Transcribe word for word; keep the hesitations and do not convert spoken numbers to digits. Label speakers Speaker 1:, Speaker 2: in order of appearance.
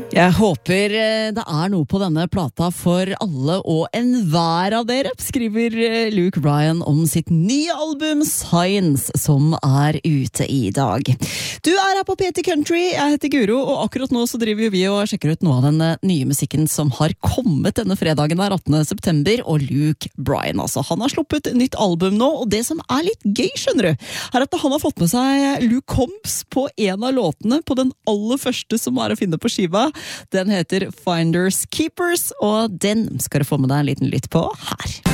Speaker 1: Jeg håper det er noe på denne plata for alle og enhver av dere, skriver Luke Bryan om sitt nye album Signs, som er ute i dag. Du er her på P T Country, jeg heter Guro, og akkurat nå så driver vi og sjekker ut noe av den nye musikken som har kommet denne fredagen der attende september, og Luke Bryan, altså. Han har sluppet nytt album nå, og det som er litt gøy, skjønner du, er at han har fått med seg Luke Combs på en av låtene på den aller første som er å finne på skiva. Den heter Finders Keepers, og den skal du få med deg en liten lytt på her.